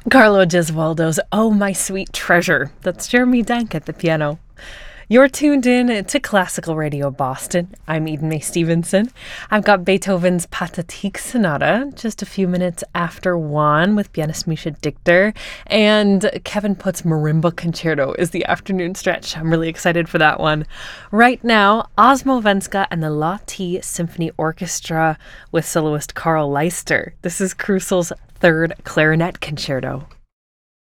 Carlo Gesualdo's Oh My Sweet Treasure. That's Jeremy Dank at the piano. You're tuned in to Classical Radio Boston. I'm Eden May Stevenson. I've got Beethoven's Pathetique Sonata just a few minutes after 1 with pianist Misha Dichter, and Kevin Putt's Marimba Concerto is the afternoon stretch. I'm really excited for that one. Right now, Osmo Venska and the La T Symphony Orchestra with soloist Carl Leister. This is Krusel's third clarinet concerto.